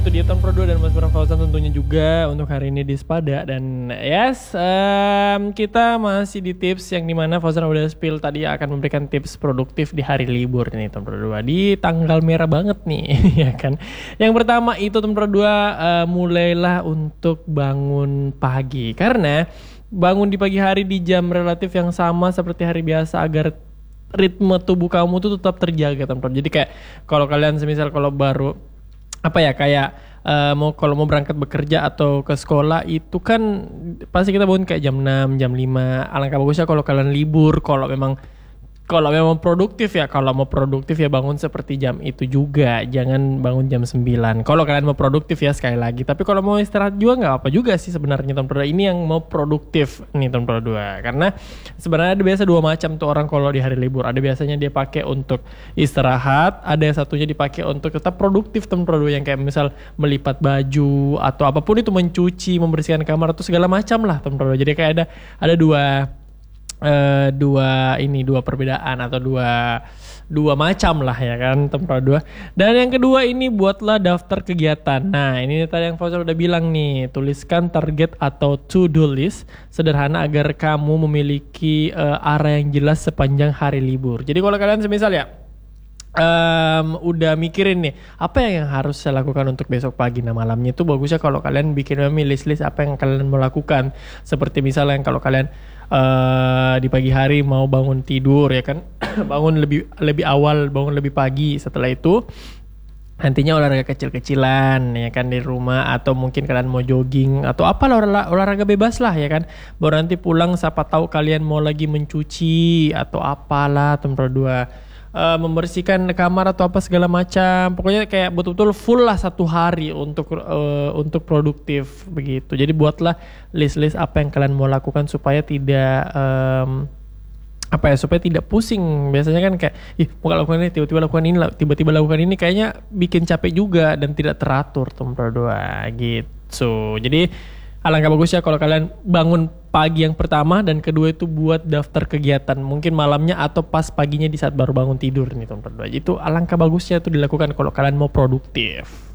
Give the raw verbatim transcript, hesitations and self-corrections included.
itu dia Tom Pro dua dan Mas Bram Fauzan tentunya juga untuk hari ini di Spada. Dan yes, um, kita masih di tips yang dimana Fauzan udah spill tadi akan memberikan tips produktif di hari libur nih Tom Pro dua. Di tanggal merah banget nih ya kan. Yang pertama itu Tom Pro dua, uh, mulailah untuk bangun pagi. Karena bangun di pagi hari di jam relatif yang sama seperti hari biasa agar ritme tubuh kamu tuh tetap terjaga Tom Pro. Jadi kayak kalau kalian semisal kalau baru apa ya kayak uh, mau kalau mau berangkat bekerja atau ke sekolah itu kan pasti kita bangun kayak jam enam, jam lima. Alangkah bagusnya kalau kalian libur, kalau memang kalau memang produktif ya, kalau mau produktif ya bangun seperti jam itu juga. Jangan bangun jam sembilan. Kalau kalian mau produktif ya sekali lagi. Tapi kalau mau istirahat juga nggak apa juga sih sebenarnya Tom Pro dua. Ini yang mau produktif nih Tom Pro dua. Karena sebenarnya ada biasa dua macam tuh orang kalau di hari libur. Ada biasanya dia pakai untuk istirahat. Ada yang satunya dipakai untuk tetap produktif Tom Pro dua. Yang kayak misal melipat baju atau apapun itu, mencuci, membersihkan kamar atau segala macam lah Tom Pro dua. Jadi kayak ada ada dua Uh, dua ini dua perbedaan atau dua dua macam lah ya kan Tom Pro dua. Dan yang kedua ini buatlah daftar kegiatan. Nah ini tadi yang Fauzan udah bilang nih, tuliskan target atau to do list sederhana agar kamu memiliki uh, arah yang jelas sepanjang hari libur. Jadi kalau kalian semisal ya Um, udah mikirin nih apa yang harus saya lakukan untuk besok pagi, nah malamnya itu bagusnya kalau kalian bikin list-list apa yang kalian mau lakukan. Seperti misalnya kalau kalian uh, di pagi hari mau bangun tidur ya kan bangun lebih lebih awal, bangun lebih pagi. Setelah itu nantinya olahraga kecil-kecilan ya kan di rumah, atau mungkin kalian mau jogging atau apalah olah, olahraga bebas lah ya kan. Baru nanti pulang siapa tahu kalian mau lagi mencuci atau apalah Tom Pro dua. Uh, membersihkan kamar atau apa segala macam, pokoknya kayak betul-betul full lah satu hari untuk uh, untuk produktif begitu. Jadi buatlah list-list apa yang kalian mau lakukan supaya tidak um, apa ya supaya tidak pusing. Biasanya kan kayak ih mau lakukan ini tiba-tiba lakukan ini tiba-tiba lakukan ini, kayaknya bikin capek juga dan tidak teratur Tom Pro dua gitu. Jadi alangkah bagusnya kalau kalian bangun pagi yang pertama, dan kedua itu buat daftar kegiatan mungkin malamnya atau pas paginya di saat baru bangun tidur nih Tom Pro dua. Itu alangkah bagusnya itu dilakukan kalau kalian mau produktif.